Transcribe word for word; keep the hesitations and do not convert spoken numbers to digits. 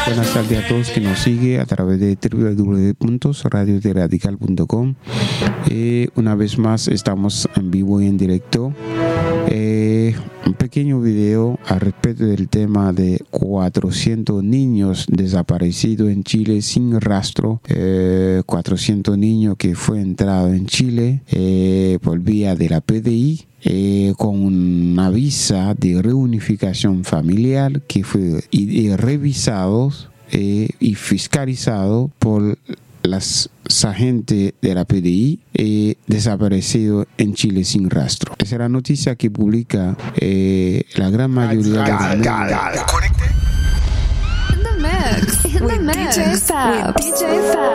Buenas tardes a todos que nos siguen a través de doble u doble u doble u punto radio de radical punto com. Eh, una vez más estamos en vivo y en directo. Eh, un pequeño video al respecto del tema de cuatrocientos niños desaparecidos en Chile sin rastro. Eh, cuatrocientos niños que fue entrado en Chile eh, por vía de la P D I. Eh, con una visa de reunificación familiar que fue y, y revisado eh, y fiscalizado por las agentes de la P D I eh, desaparecido en Chile sin rastro. Esa es la noticia que publica eh, la gran mayoría de los medios. In the mix, in the mix, with D J Fab.